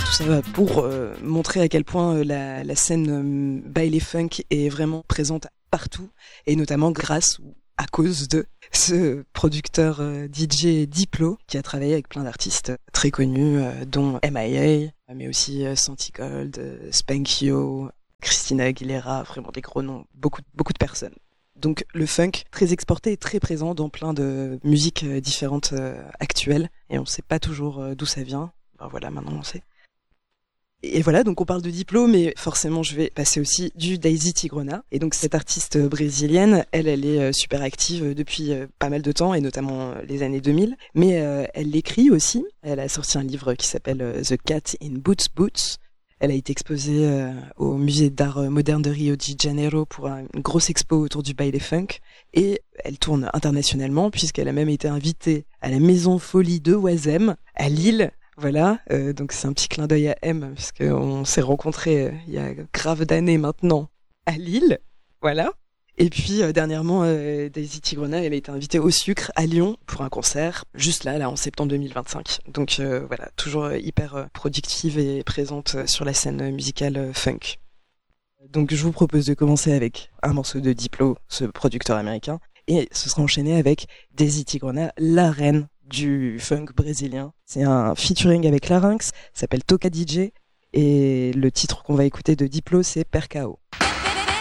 Tout ça pour montrer à quel point la scène baile funk est vraiment présente partout, et notamment grâce ou à cause de ce producteur DJ Diplo, qui a travaillé avec plein d'artistes très connus, dont M.I.A., mais aussi Santi Gold, Spankio, Christina Aguilera, vraiment des gros noms, beaucoup de personnes. Donc le funk, très exporté et très présent dans plein de musiques différentes actuelles, et on sait pas toujours d'où ça vient. Ben voilà, maintenant on sait. Et voilà, donc on parle de Diplo, mais forcément je vais passer aussi du Daisy Tigrona. Et donc cette artiste brésilienne, elle est super active depuis pas mal de temps, et notamment les années 2000. Mais elle écrit aussi. Elle a sorti un livre qui s'appelle The Cat in Boots Boots. Elle a été exposée au musée d'art moderne de Rio de Janeiro pour une grosse expo autour du baile funk. Et elle tourne internationalement, puisqu'elle a même été invitée à la Maison Folie de Oisem, à Lille. Voilà, donc c'est un petit clin d'œil à M, puisqu'on s'est rencontrés il y a grave d'années maintenant à Lille, voilà. Et puis dernièrement, Daisy Tigrona, elle a été invitée au Sucre à Lyon pour un concert, juste là en septembre 2025. Donc voilà, toujours hyper productive et présente sur la scène musicale funk. Donc je vous propose de commencer avec un morceau de Diplo, ce producteur américain, et ce sera enchaîné avec Daisy Tigrona, la reine du funk brésilien. C'est un featuring avec Larynx, s'appelle Toca DJ, et le titre qu'on va écouter de Diplo, c'est Percao.